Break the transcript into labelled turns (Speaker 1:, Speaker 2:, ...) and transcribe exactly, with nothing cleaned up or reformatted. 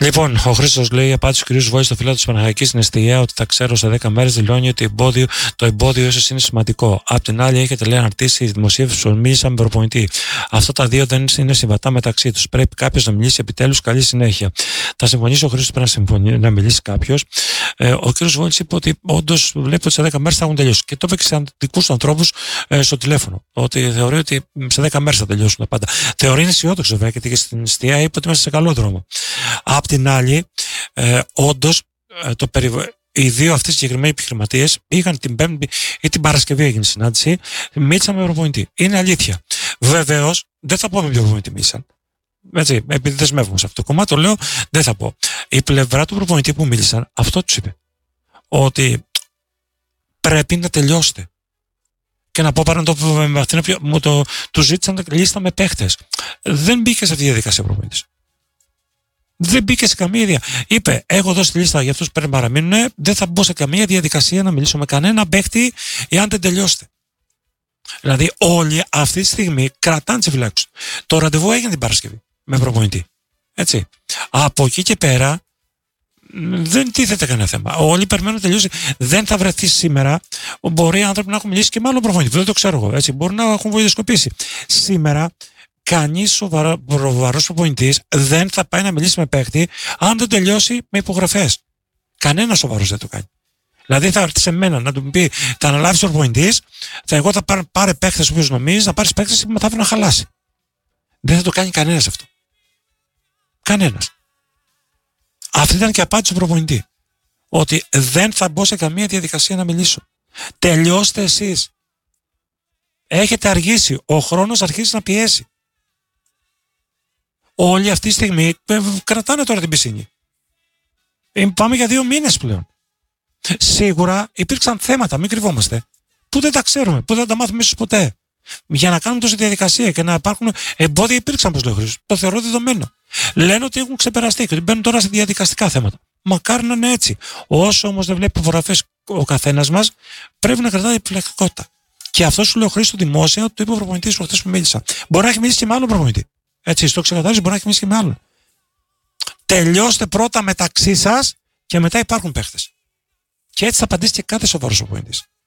Speaker 1: Λοιπόν, ο Χρήστος λέει: η απάντηση του κ. Βόλη στο φιλάδο τη Παναχαϊκής στην εστία ότι τα ξέρω σε δέκα μέρες δηλώνει ότι εμπόδιο, το εμπόδιο ίσως είναι σημαντικό. Απ' την άλλη, έχετε λέει αναρτήσει δημοσίευση που μίλησαν με προπονητή. Αυτά τα δύο δεν είναι συμβατά μεταξύ του. Πρέπει κάποιο να μιλήσει επιτέλους. Καλή συνέχεια. Θα συμφωνήσει ο Χρήστος, πρέπει να, συμφωνεί, να μιλήσει κάποιο. Ε, ο κ. Βόλη είπε ότι όντως βλέπει ότι σε δέκα μέρες θα έχουν τελειώσει. Και το είπε και σε δικού του ανθρώπου ε, στο τηλέφωνο. Ότι θεωρεί ότι σε δέκα μέρες θα τελειώσουν τα πάντα. Θεωρεί είναι αισιόδοξο βέβαια, γιατί και στην εστία είπε ότι είμαστε σε καλό δρόμο. Απ' την άλλη, ε, όντως, ε, το περι... οι δύο αυτοί συγκεκριμένοι επιχειρηματίες είχαν την Πέμπτη ή την Παρασκευή έγινε συνάντηση, μίλησαν με προπονητή. Είναι αλήθεια. Βεβαίως, δεν θα πω με ποιο προπονητή μίλησαν. Έτσι, επειδή δεσμεύομαι σε αυτό το κομμάτι, το λέω, δεν θα πω. Η πλευρά του προπονητή που μίλησαν, αυτό τους είπε. Ότι πρέπει να τελειώσετε. Και να πω πάνω το μου το, του ζήτησαν λίστα με παίχτες. Δεν μπήκε σε αυτή τη διαδικασία ο προπονητής. Δεν μπήκε σε καμία διαδικασία. Είπε: έχω δώσει τη λίστα για αυτούς που πρέπει να παραμείνουν. Δεν θα μπω σε καμία διαδικασία να μιλήσω με κανένα παίχτη εάν δεν τελειώσετε. Δηλαδή, όλοι αυτή τη στιγμή κρατάνε τις φυλάξεις. Το ραντεβού έγινε την Παρασκευή με προπονητή. Έτσι. Από εκεί και πέρα δεν τίθεται κανένα θέμα. Όλοι περιμένουν να τελειώσει. Δεν θα βρεθεί σήμερα. Μπορεί οι άνθρωποι να έχουν μιλήσει και με άλλο προπονητή. Δεν το ξέρω εγώ. Έτσι. Μπορεί να έχουν βοηθοσκοπήσει. Σήμερα, κανείς σοβαρός προπονητής δεν θα πάει να μιλήσει με παίχτη αν δεν τελειώσει με υπογραφές. Κανένα σοβαρός δεν το κάνει. Δηλαδή θα έρθει σε μένα να του πει: θα αναλάβει ο προπονητής, θα εγώ θα πάρει, πάρε παίχτες που νομίζει, θα πάρει παίχτες που θα να χαλάσει. Δεν θα το κάνει κανένας αυτό. Κανένας. Αυτή ήταν και η απάντηση του προπονητή. Ότι δεν θα μπω σε καμία διαδικασία να μιλήσω. Τελειώστε εσείς. Έχετε αργήσει. Ο χρόνος αρχίζει να πιέσει. Όλοι αυτή τη στιγμή κρατάνε τώρα την πισίνη. Πάμε για δύο μήνες πλέον. Σίγουρα υπήρξαν θέματα, μην κρυβόμαστε, που δεν τα ξέρουμε, που δεν τα μάθουμε ίσως ποτέ. Για να κάνουμε τόση διαδικασία και να υπάρχουν εμπόδια υπήρξαν, όπως λέει ο Χρήστος. Το θεωρώ δεδομένο. Λένε ότι έχουν ξεπεραστεί και ότι μπαίνουν τώρα σε διαδικαστικά θέματα. Μακάρι να είναι έτσι. Όσο όμως δεν βλέπει υπογραφές ο καθένας μας, πρέπει να κρατάει επιλεκτικότητα. Και αυτό σου λέει ο Χρήστος δημόσια, ότι το είπε ο προπονητής που χθες που μίλησα. Μπορεί να έχει μιλήσει και με άλλο προπονητή. Έτσι, στο ξεκαθάριζε, μπορεί να έχει μιλήσει και με άλλο. Τελειώστε πρώτα μεταξύ σας και μετά υπάρχουν παίχτες. Και έτσι θα απαντήσει και κάθε σοβαρός προπονητής.